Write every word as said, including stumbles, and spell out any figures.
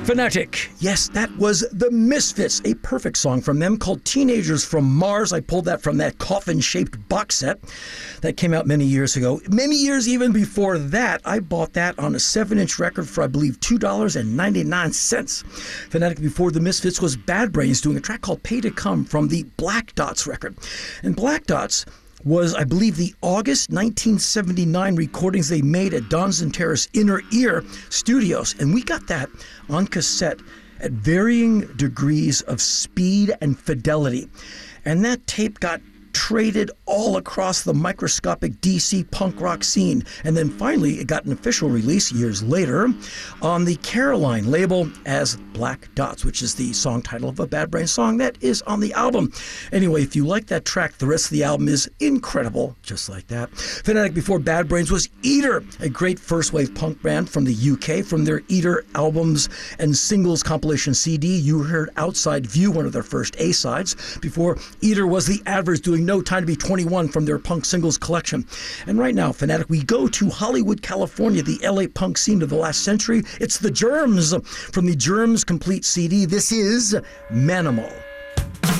Fanatic. Yes, that was The Misfits, a perfect song from them called Teenagers from Mars. I pulled that from that coffin-shaped box set that came out many years ago. Many years even before that, I bought that on a seven-inch record for, I believe, two dollars and ninety-nine cents. Fanatic before The Misfits was Bad Brains doing a track called Pay to Come from the Black Dots record. And Black Dots was, I believe, the August nineteen seventy-nine recordings they made at Donson Terrace Inner Ear Studios. And we got that on cassette at varying degrees of speed and fidelity. And that tape got traded all across the microscopic D C punk rock scene. And then finally, it got an official release years later on the Caroline label as Black Dots, which is the song title of a Bad Brains song that is on the album. Anyway, if you like that track, the rest of the album is incredible, just like that. Fanatic before Bad Brains was Eater, a great first-wave punk band from the U K. From their Eater albums and singles compilation C D, you heard Outside View, one of their first A-sides. Before Eater was the Adverts doing No Time to Be twenty-one from their punk singles collection. And right now, Fanatic, we go to Hollywood, California, the L A punk scene of the last century. It's the Germs from the Germs Complete C D. This is Manimal.